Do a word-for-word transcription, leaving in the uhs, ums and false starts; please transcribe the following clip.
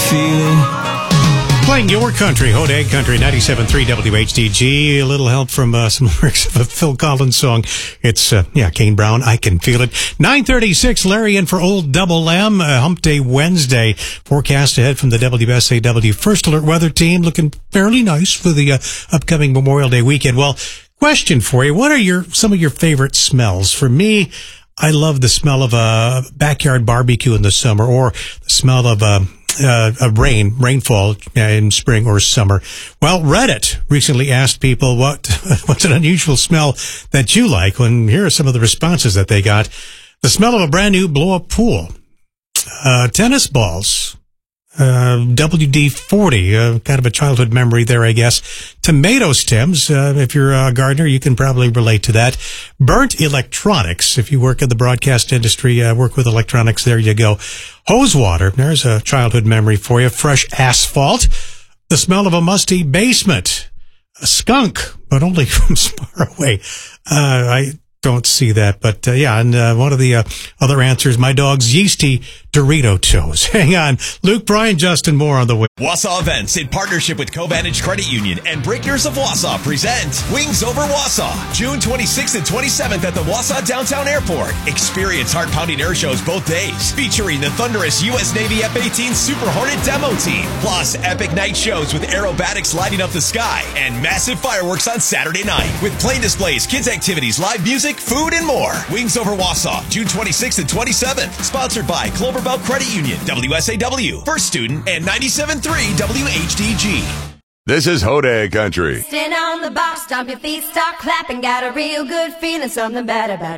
feeling. Playing your country, Hodag Country, ninety-seven point three W H D G. A little help from uh, some lyrics of a Phil Collins song. It's, uh, yeah, Kane Brown, I Can Feel It. nine thirty-six, Larry in for Old Double M, uh, Hump Day Wednesday. Forecast ahead from the W S A W First Alert Weather Team. Looking fairly nice for the uh, upcoming Memorial Day weekend. Well, question for you. What are your some of your favorite smells? For me, I love the smell of a backyard barbecue in the summer, or the smell of a... Uh, of rain, rainfall in spring or summer. Well, Reddit recently asked people what what's an unusual smell that you like. And here are some of the responses that they got. The smell of a brand new blow-up pool, uh, tennis balls, uh, W D forty, uh, kind of a childhood memory there, I guess. Tomato stems, uh, if you're a gardener, you can probably relate to that. Burnt electronics, if you work in the broadcast industry, uh, work with electronics, there you go. Hose water, there's a childhood memory for you. Fresh asphalt, the smell of a musty basement. A skunk, but only from far away. Uh, I don't see that, but uh, yeah, and uh, one of the uh, other answers, my dog's yeasty Dorito toes. Hang on. Luke, Brian, Justin Moore on the way. Wausau Events, in partnership with Covantage Credit Union and Breakers of Wausau, present Wings Over Wausau, June twenty-sixth and twenty-seventh at the Wausau Downtown Airport. Experience heart-pounding air shows both days, featuring the thunderous U S Navy F eighteen Super Hornet demo team, plus epic night shows with aerobatics lighting up the sky, and massive fireworks on Saturday night, with plane displays, kids activities, live music, food, and more. Wings Over Wausau, June twenty-sixth and twenty-seventh, sponsored by Cloverbelt Credit Union, W S A W, First Student, and ninety-seven point three W H D G. This is Hodag Country. Stand on the box, stomp your feet, start clapping. Got a real good feeling, something bad about